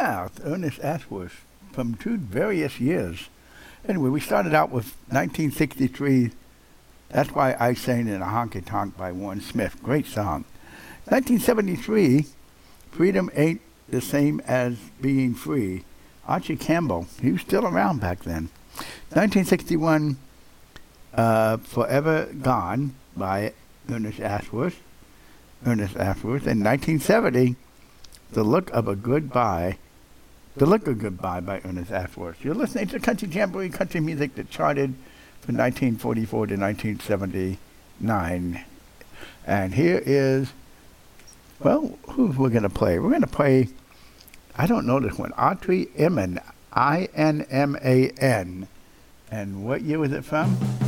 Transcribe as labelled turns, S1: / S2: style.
S1: Yeah, Ernest Ashworth from two various years. Anyway, we started out with 1963. That's Why I Sang in a Honky Tonk by Warren Smith. Great song. 1973, Freedom Ain't the Same as Being Free. Archie Campbell. He was still around back then. 1961, Forever Gone by Ernest Ashworth. In 1970, The Look of Goodbye by Ernest Ashworth. You're listening to Country Jamboree, country music that charted from 1944 to 1979. And here is, well, who we're going to play? We're going to play, I don't know this one, Audrey Inman, Inman. And what year was it from?